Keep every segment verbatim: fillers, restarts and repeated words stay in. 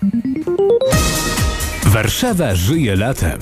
Warszawa żyje latem.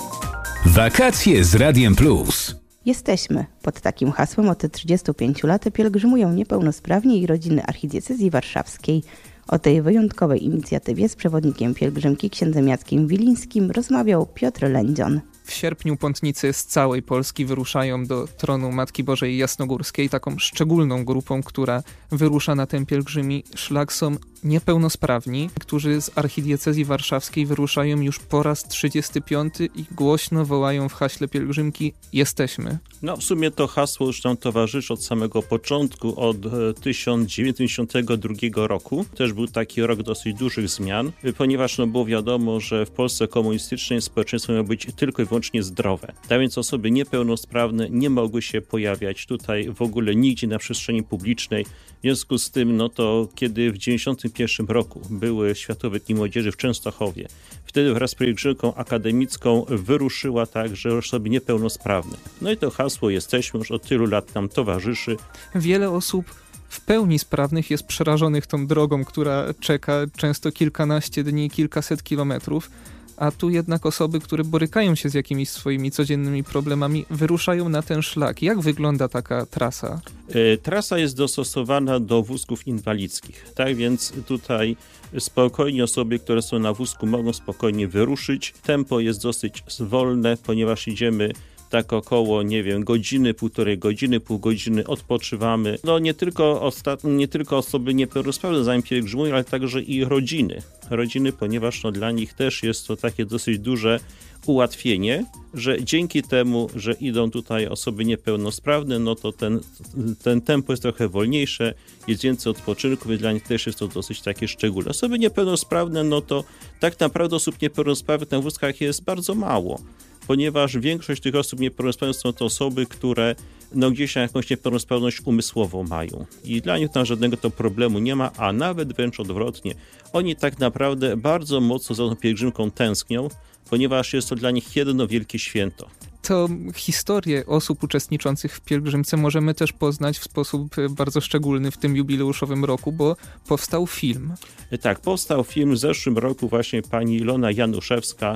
Wakacje z Radiem Plus. Jesteśmy. Pod takim hasłem od trzydziestu pięciu lat pielgrzymują niepełnosprawni i rodziny archidiecezji warszawskiej. O tej wyjątkowej inicjatywie z przewodnikiem pielgrzymki księdzem Jackiem Wilińskim rozmawiał Piotr Lędzion. W sierpniu pątnicy z całej Polski wyruszają do tronu Matki Bożej Jasnogórskiej. Taką szczególną grupą, która wyrusza na ten pielgrzymi szlak, są niepełnosprawni, którzy z archidiecezji warszawskiej wyruszają już po raz trzydziesty piąty i głośno wołają w haśle pielgrzymki "Jesteśmy". No w sumie to hasło już nam towarzyszy od samego początku, od tysiąc dziewięćset dziewięćdziesiątego drugiego roku. Też był taki rok dosyć dużych zmian, ponieważ no, było wiadomo, że w Polsce komunistycznej społeczeństwo miało być tylko i wyłącznie zdrowe. Tak więc osoby niepełnosprawne nie mogły się pojawiać tutaj w ogóle nigdzie na przestrzeni publicznej. W związku z tym, no to kiedy w dziewięćdziesiątym pierwszym roku były Światowe Dni Młodzieży w Częstochowie, wtedy wraz z pielgrzymką akademicką wyruszyła także osoby niepełnosprawne. No i to hasło "Jesteśmy" już od tylu lat nam towarzyszy. Wiele osób w pełni sprawnych jest przerażonych tą drogą, która czeka często kilkanaście dni, kilkaset kilometrów. A tu jednak osoby, które borykają się z jakimiś swoimi codziennymi problemami, wyruszają na ten szlak. Jak wygląda taka trasa? E, trasa jest dostosowana do wózków inwalidzkich. Tak więc tutaj spokojnie osoby, które są na wózku, mogą spokojnie wyruszyć. Tempo jest dosyć wolne, ponieważ idziemy tak około, nie wiem, godziny, półtorej godziny, pół godziny odpoczywamy. No nie tylko, ostat... nie tylko osoby niepełnosprawne za nami pielgrzymują, ale także i rodziny. Rodziny, ponieważ no, dla nich też jest to takie dosyć duże ułatwienie, że dzięki temu, że idą tutaj osoby niepełnosprawne, no to ten, ten tempo jest trochę wolniejsze, jest więcej odpoczynku, więc dla nich też jest to dosyć takie szczególne. Osoby niepełnosprawne, no to tak naprawdę osób niepełnosprawnych na wózkach jest bardzo mało, ponieważ większość tych osób niepełnosprawnych są to osoby, które no gdzieś jakąś niepełnosprawność umysłową mają. I dla nich tam żadnego to problemu nie ma, a nawet wręcz odwrotnie. Oni tak naprawdę bardzo mocno za tą pielgrzymką tęsknią, ponieważ jest to dla nich jedno wielkie święto. To historię osób uczestniczących w pielgrzymce możemy też poznać w sposób bardzo szczególny w tym jubileuszowym roku, bo powstał film. Tak, powstał film w zeszłym roku. Właśnie pani Ilona Januszewska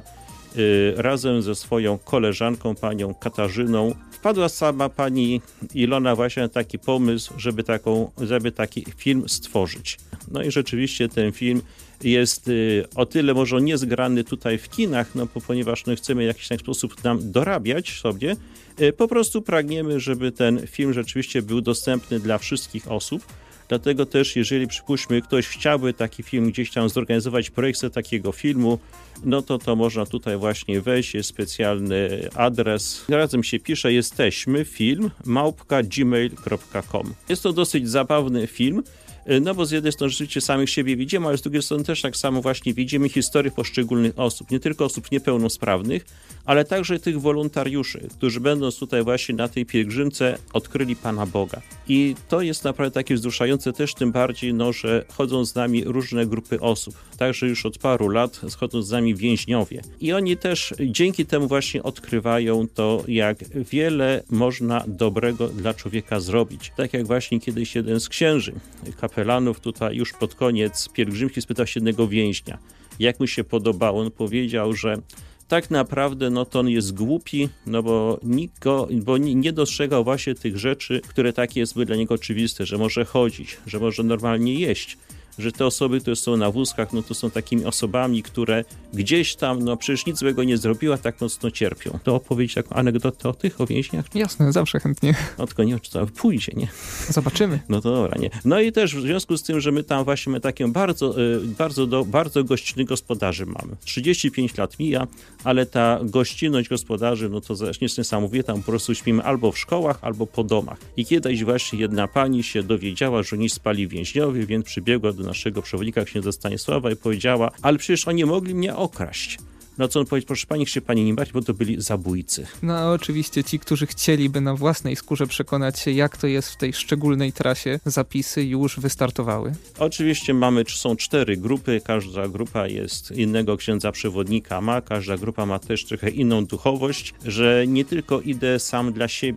razem ze swoją koleżanką, panią Katarzyną. Wpadła sama pani Ilona właśnie na taki pomysł, żeby, taką, żeby taki film stworzyć. No i rzeczywiście ten film jest o tyle może niezgrany tutaj w kinach, no bo ponieważ no, chcemy w jakiś taki sposób nam dorabiać sobie, po prostu pragniemy, żeby ten film rzeczywiście był dostępny dla wszystkich osób. Dlatego też, jeżeli przypuśćmy, ktoś chciałby taki film gdzieś tam zorganizować, projekcję takiego filmu, no to to można tutaj właśnie wejść, jest specjalny adres. Razem się pisze jesteśmy film małpka gmail kropka com. Jest to dosyć zabawny film, no bo z jednej strony rzeczywiście samych siebie widzimy, ale z drugiej strony też tak samo właśnie widzimy historię poszczególnych osób, nie tylko osób niepełnosprawnych, ale także tych wolontariuszy, którzy będąc tutaj właśnie na tej pielgrzymce odkryli Pana Boga. I to jest naprawdę takie wzruszające też tym bardziej, no, że chodzą z nami różne grupy osób. Także już od paru lat chodzą z nami więźniowie. I oni też dzięki temu właśnie odkrywają to, jak wiele można dobrego dla człowieka zrobić. Tak jak właśnie kiedyś jeden z księży, kapelanów tutaj już pod koniec pielgrzymki spytał się jednego więźnia, jak mu się podobało. On powiedział, że tak naprawdę no to on jest głupi, no bo nikt go, bo nie dostrzegał właśnie tych rzeczy, które takie jest dla niego oczywiste, że może chodzić, że może normalnie jeść, że te osoby, które są na wózkach, no to są takimi osobami, które gdzieś tam, no przecież nic złego nie zrobiła, tak mocno cierpią. To opowiedzieć taką anegdotę o tych, o więźniach? Jasne, zawsze chętnie. No tylko nie wiem, czy to pójdzie, nie? Zobaczymy. No to dobra, nie. No i też w związku z tym, że my tam właśnie my taką bardzo, bardzo, do, bardzo gościnnych gospodarzy mamy. trzydzieści pięć lat mija, ale ta gościnność gospodarzy, no to zacznie jest niesamowite, tam po prostu śpimy albo w szkołach, albo po domach. I kiedyś właśnie jedna pani się dowiedziała, że oni spali więźniowie, więc przybiegła do naszego przewodnika księdza Stanisława i powiedziała, ale przecież oni mogli mnie okraść. No co on powiedział, proszę pani, niech się pani nie martwi, bo to byli zabójcy. No a oczywiście ci, którzy chcieliby na własnej skórze przekonać się, jak to jest w tej szczególnej trasie, zapisy już wystartowały. Oczywiście mamy, są cztery grupy, każda grupa jest innego księdza przewodnika ma, każda grupa ma też trochę inną duchowość, że nie tylko idę sam dla siebie,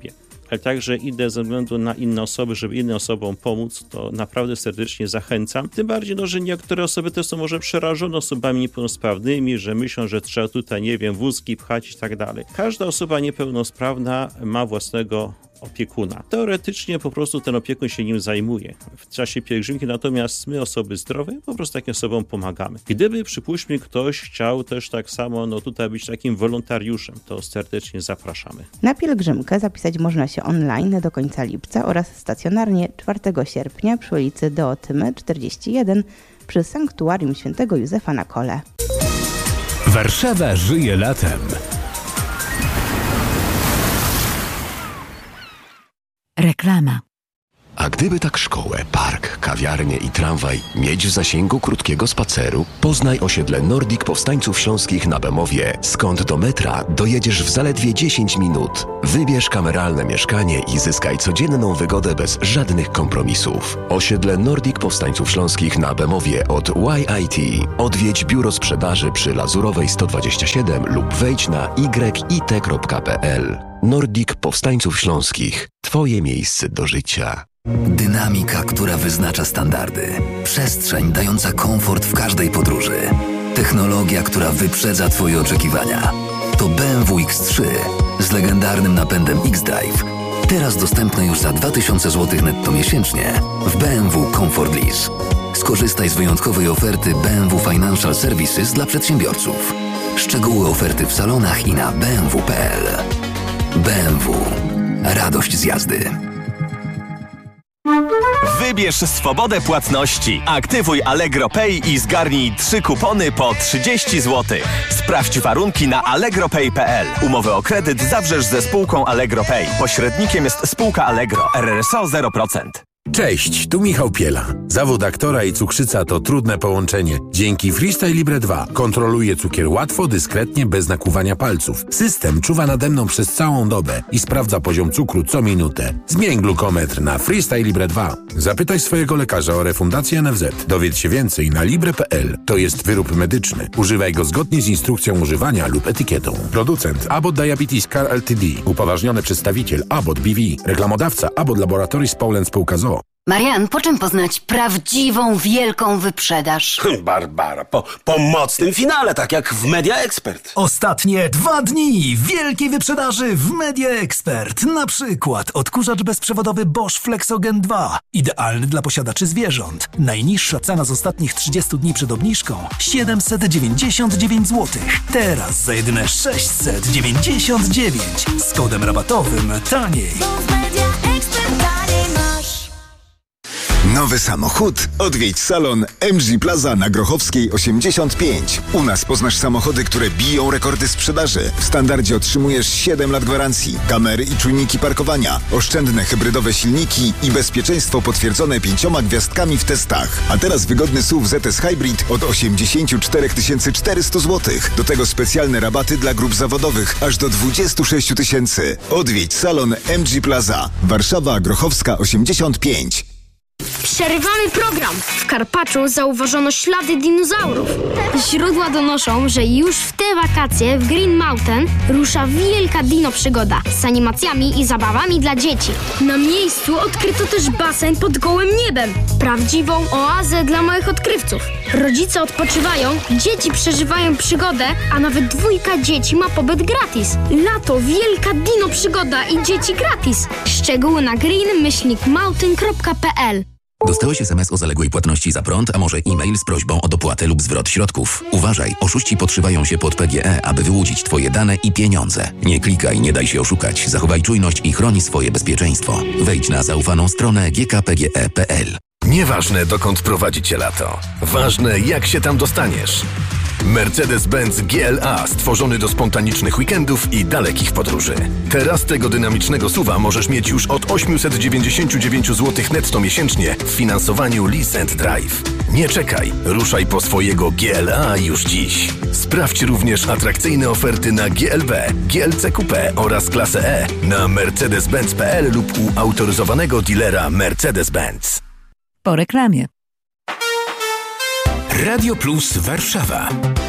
ale także idę ze względu na inne osoby, żeby innym osobom pomóc, to naprawdę serdecznie zachęcam. Tym bardziej, no, że niektóre osoby też są może przerażone osobami niepełnosprawnymi, że myślą, że trzeba tutaj, nie wiem, wózki pchać i tak dalej. Każda osoba niepełnosprawna ma własnego opiekuna. Teoretycznie po prostu ten opiekun się nim zajmuje w czasie pielgrzymki, natomiast my, osoby zdrowe, po prostu takim osobom pomagamy. Gdyby, przypuśćmy, ktoś chciał też tak samo, no tutaj być takim wolontariuszem, to serdecznie zapraszamy. Na pielgrzymkę zapisać można się online do końca lipca oraz stacjonarnie czwartego sierpnia przy ulicy Deotymy czterdzieści jeden przy Sanktuarium Świętego Józefa na Kole. Warszawa żyje latem. Reklama. A gdyby tak szkołę, park, kawiarnię i tramwaj mieć w zasięgu krótkiego spaceru, poznaj osiedle Nordic Powstańców Śląskich na Bemowie, skąd do metra dojedziesz w zaledwie dziesięć minut. Wybierz kameralne mieszkanie i zyskaj codzienną wygodę bez żadnych kompromisów. Osiedle Nordic Powstańców Śląskich na Bemowie od Y I T. Odwiedź biuro sprzedaży przy Lazurowej sto dwadzieścia siedem lub wejdź na y i t kropka p l. Nordic Powstańców Śląskich. Twoje miejsce do życia. Dynamika, która wyznacza standardy. Przestrzeń dająca komfort w każdej podróży. Technologia, która wyprzedza Twoje oczekiwania. To B M W X trzy z legendarnym napędem X-Drive. Teraz dostępne już za dwa tysiące złotych netto miesięcznie w B M W Comfort Lease. Skorzystaj z wyjątkowej oferty B M W Financial Services dla przedsiębiorców. Szczegóły oferty w salonach i na b m w kropka p l. B M W. Radość z jazdy. Wybierz swobodę płatności. Aktywuj Allegro Pay i zgarnij trzy kupony po trzydzieści złotych. Sprawdź warunki na allegro pay kropka p l. Umowę o kredyt zawrzesz ze spółką Allegro Pay. Pośrednikiem jest spółka Allegro. R R S O zero procent. Cześć, tu Michał Piela. Zawód aktora i cukrzyca to trudne połączenie. Dzięki Freestyle Libre dwa kontroluję cukier łatwo, dyskretnie, bez nakłuwania palców. System czuwa nade mną przez całą dobę i sprawdza poziom cukru co minutę. Zmień glukometr na Freestyle Libre dwa. Zapytaj swojego lekarza o refundację N F Z. Dowiedz się więcej na libre kropka p l. To jest wyrób medyczny. Używaj go zgodnie z instrukcją używania lub etykietą. Producent Abbott Diabetes Care Ltd. Upoważniony przedstawiciel Abbott B V. Reklamodawca Abbott Laboratories Poland Spółka z o o. Marian, po czym poznać prawdziwą, wielką wyprzedaż? Barbara, po, po mocnym finale, tak jak w Media Expert. Ostatnie dwa dni wielkiej wyprzedaży w Media Expert. Na przykład odkurzacz bezprzewodowy Bosch Flexogen dwa. Idealny dla posiadaczy zwierząt. Najniższa cena z ostatnich trzydziestu dni przed obniżką siedemset dziewięćdziesiąt dziewięć złotych. Teraz za jedyne sześćset dziewięćdziesiąt dziewięć. Z kodem rabatowym taniej. Nowy samochód? Odwiedź salon M G Plaza na Grochowskiej osiemdziesiąt pięć. U nas poznasz samochody, które biją rekordy sprzedaży. W standardzie otrzymujesz siedem lat gwarancji, kamery i czujniki parkowania, oszczędne hybrydowe silniki i bezpieczeństwo potwierdzone pięcioma gwiazdkami w testach. A teraz wygodny S U V Z S Hybrid od osiemdziesiąt cztery tysiące czterysta złotych. Do tego specjalne rabaty dla grup zawodowych aż do dwadzieścia sześć tysięcy. Odwiedź salon M G Plaza. Warszawa Grochowska osiemdziesiąt pięć. Przerywamy program. W Karpaczu zauważono ślady dinozaurów. Źródła donoszą, że już w te wakacje w Green Mountain rusza wielka dino przygoda z animacjami i zabawami dla dzieci. Na miejscu odkryto też basen pod gołym niebem. Prawdziwą oazę dla małych odkrywców. Rodzice odpoczywają, dzieci przeżywają przygodę, a nawet dwójka dzieci ma pobyt gratis. Lato, wielka dino przygoda i dzieci gratis. Szczegóły na green myślnik mountain kropka p l. Dostałeś es em es o zaległej płatności za prąd, a może e-mail z prośbą o dopłatę lub zwrot środków. Uważaj, oszuści podszywają się pod P G E, aby wyłudzić Twoje dane i pieniądze. Nie klikaj, nie daj się oszukać. Zachowaj czujność i chroni swoje bezpieczeństwo. Wejdź na zaufaną stronę g k p g e kropka p l. Nieważne, dokąd prowadzi Cię lato. Ważne, jak się tam dostaniesz. Mercedes-Benz G L A stworzony do spontanicznych weekendów i dalekich podróży. Teraz tego dynamicznego suwa możesz mieć już od osiemset dziewięćdziesiąt dziewięć złotych netto miesięcznie w finansowaniu Lease and Drive. Nie czekaj, ruszaj po swojego G L A już dziś. Sprawdź również atrakcyjne oferty na G L B, G L C Coupe oraz klasę E na mercedes benz kropka p l lub u autoryzowanego dealera Mercedes-Benz. Po reklamie. Radio Plus Warszawa.